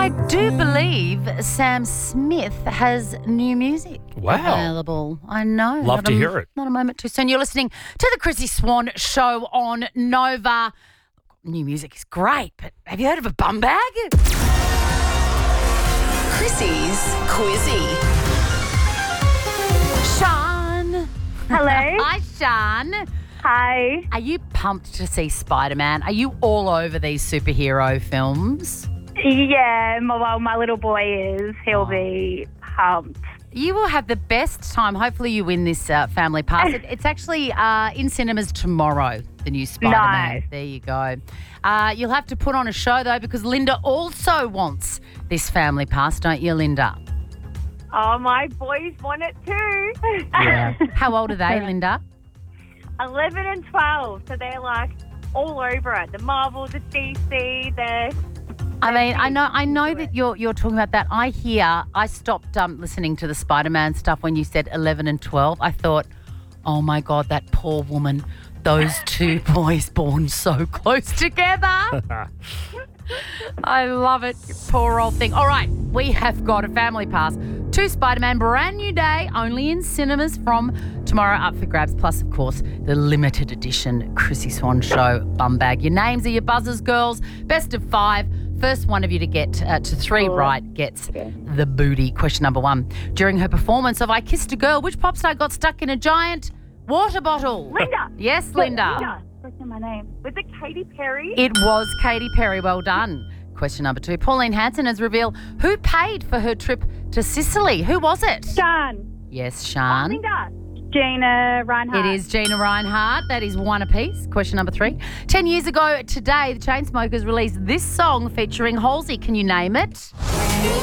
I do believe Sam Smith has new music available. I know. Love to hear it. Not a moment too soon. You're listening to the Chrissy Swan Show on Nova. New music is great, but have you heard of a bum bag? Chrissy's Quizzy. Sean. Hello. Hi, Sean. Hi. Are you pumped to see Spider-Man? Are you all over these superhero films? Yeah, my little boy is. He'll be pumped. You will have the best time. Hopefully you win this family pass. It's actually in cinemas tomorrow, the new Spider-Man. Nice. There you go. You'll have to put on a show, though, because Linda also wants this family pass, don't you, Linda? Oh, my boys want it too. Yeah. How old are they, Linda? 11 and 12, so they're like all over it. The Marvel, the DC, I know that you're talking about that. I stopped listening to the Spider-Man stuff when you said 11 and 12. I thought, oh my God, that poor woman. Those two boys born so close together. I love it. You poor old thing. All right, we have got a family pass to Spider-Man. Brand new day, only in cinemas from tomorrow, up for grabs. Plus, of course, the limited edition Chrissy Swan Show bum bag. Your names are your buzzers, girls. Best of 5. First one of you to get to 3 right gets the booty. Question number 1. During her performance of I Kissed a Girl, which pop star got stuck in a giant water bottle? Linda. Yes, Linda. What's my name? Was it Katy Perry? It was Katy Perry. Well done. Question number 2. Pauline Hanson has revealed who paid for her trip to Sicily. Who was it? Sean. Yes, Sean. Linda. Gina Reinhardt. It is Gina Reinhardt. That is 1 apiece. Question number 3. 10 years ago today, the Chainsmokers released this song featuring Halsey. Can you name it?